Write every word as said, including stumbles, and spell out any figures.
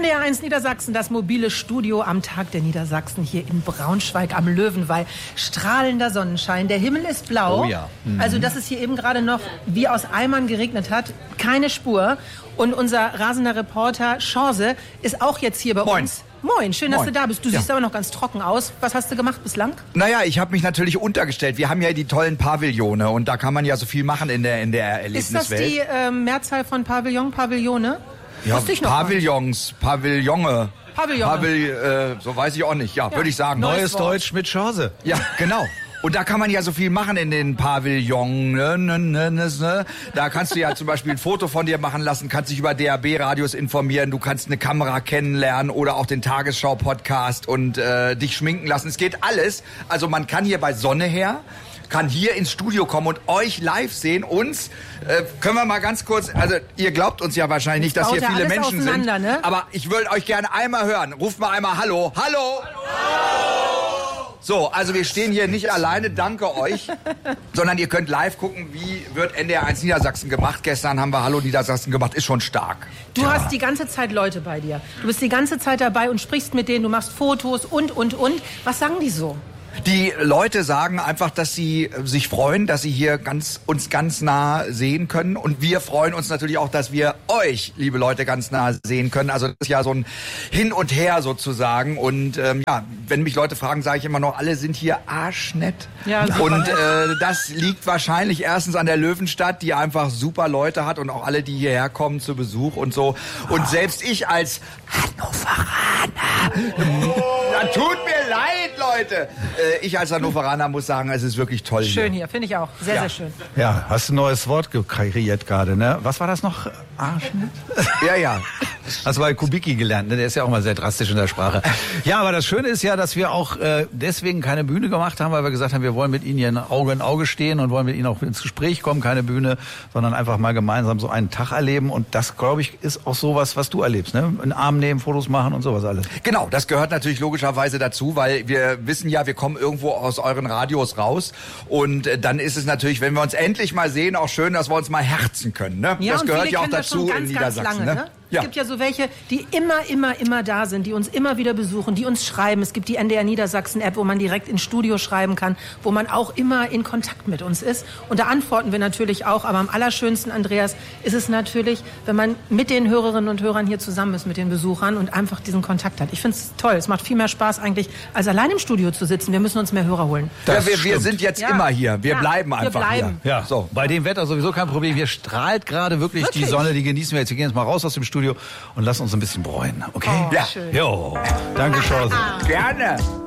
N D R eins Niedersachsen, das mobile Studio am Tag der Niedersachsen hier in Braunschweig am Löwenwall. Strahlender Sonnenschein, der Himmel ist blau. Oh ja. Mhm. Also, dass es hier eben gerade noch wie aus Eimern geregnet hat, keine Spur. Und unser rasender Reporter Chance ist auch jetzt hier bei Moin. uns. Moin, schön, dass Moin. du da bist. Du Ja. siehst aber noch ganz trocken aus. Was hast du gemacht bislang? Naja, ich habe mich natürlich untergestellt. Wir haben ja die tollen Pavillone und da kann man ja so viel machen in der, in der Ist das Erlebniswelt. die ähm, Mehrzahl von Pavillon, Pavillone? Ja, Wusste ich noch gar nicht. Pavillons, Pavillone. Pavillone. Pavill, äh, so weiß ich auch nicht. Ja, Ja. würde ich sagen. Neues Neues Wort. Deutsch mit Chance. Ja, genau. Und da kann man ja so viel machen in den Pavillon. Ne, ne, ne, ne, ne. Da kannst du ja zum Beispiel ein Foto von dir machen lassen, kannst dich über D A B-Radios informieren, du kannst eine Kamera kennenlernen oder auch den Tagesschau-Podcast und äh, dich schminken lassen. Es geht alles. Also man kann hier bei Sonne her, kann hier ins Studio kommen und euch live sehen. Uns äh, können wir mal ganz kurz, also ihr glaubt uns ja wahrscheinlich nicht, dass baut hier ja viele alles Menschen sind. auseinander, ne? Aber ich würde euch gerne einmal hören. Ruft mal einmal Hallo. Hallo. So, also wir stehen hier nicht alleine, danke euch, sondern ihr könnt live gucken, wie wird N D R eins Niedersachsen gemacht. Gestern haben wir Hallo Niedersachsen gemacht, ist schon stark. Du hast die ganze Zeit Leute bei dir. Du bist die ganze Zeit dabei und sprichst mit denen, du machst Fotos und, und, und. Was sagen die so? Die Leute sagen einfach, dass sie sich freuen, dass sie hier ganz, uns ganz nah sehen können. Und wir freuen uns natürlich auch, dass wir euch, liebe Leute, ganz nah sehen können. Also das ist ja so ein Hin und Her sozusagen. Und ähm, ja, wenn mich Leute fragen, sage ich immer noch, alle sind hier arschnett. Ja, super. Und äh, das liegt wahrscheinlich erstens an der Löwenstadt, die einfach super Leute hat und auch alle, die hierher kommen zu Besuch und so. Und selbst ich als Hannoveraner, ja, tut mir leid, Leute. Äh, ich als Hannoveraner muss sagen, es ist wirklich toll hier. Schön hier, finde ich auch. Sehr, Ja. sehr schön. Ja, hast ein neues Wort kreiert gerade, ne? Was war das noch? Arschnett? Ja, ja. Hast du bei Kubicki gelernt, ne? Der ist ja auch mal sehr drastisch in der Sprache. Ja, aber das Schöne ist ja, dass wir auch äh, deswegen keine Bühne gemacht haben, weil wir gesagt haben, wir wollen mit Ihnen hier in Auge in Auge stehen und wollen mit Ihnen auch ins Gespräch kommen, keine Bühne, sondern einfach mal gemeinsam so einen Tag erleben. Und das, glaube ich, ist auch sowas, was du erlebst, ne? In den Arm nehmen, Fotos machen und sowas alles. Genau, das gehört natürlich logischerweise dazu, weil wir wissen ja, wir kommen irgendwo aus euren Radios raus und äh, dann ist es natürlich, wenn wir uns endlich mal sehen, auch schön, dass wir uns mal herzen können. Ne? Ja, das und gehört viele ja auch kennen das dazu schon ganz, in Niedersachsen. ganz lange, ne? Ja. Es gibt ja so welche, die immer, immer, immer da sind, die uns immer wieder besuchen, die uns schreiben. Es gibt die N D R Niedersachsen-App, wo man direkt ins Studio schreiben kann, wo man auch immer in Kontakt mit uns ist. Und da antworten wir natürlich auch. Aber am allerschönsten, Andreas, ist es natürlich, wenn man mit den Hörerinnen und Hörern hier zusammen ist, mit den Besuchern und einfach diesen Kontakt hat. Ich finde es toll. Es macht viel mehr Spaß eigentlich, als allein im Studio zu sitzen. Wir müssen uns mehr Hörer holen. Ja, Das wir, wir stimmt. sind jetzt Ja. immer hier. Wir Ja, bleiben wir einfach bleiben. hier. Ja, so. Bei dem Wetter sowieso kein Problem. Hier strahlt gerade wirklich, Wirklich? die Sonne, die genießen wir jetzt. Wir gehen jetzt mal raus aus dem Studio und lassen uns ein bisschen bräunen, okay? Oh, Ja. schön. Jo, danke, Chance. Gerne.